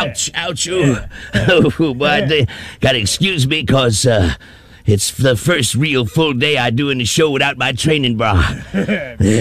Ouch, ouch, ooh. Oh, but gotta excuse me, cause it's the first real full day I do in the show without my training bra.